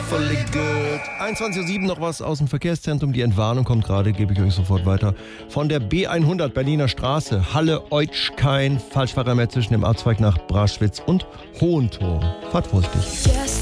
awfully good. 21.07 Uhr noch was aus dem Verkehrszentrum. Die Entwarnung kommt gerade, gebe ich euch sofort weiter. Von der B100 Berliner Straße, Halle-Eutschkein. Falschfahrer mehr zwischen dem Abzweig nach Braschwitz und Hohenturm. Fahrt vorsichtig.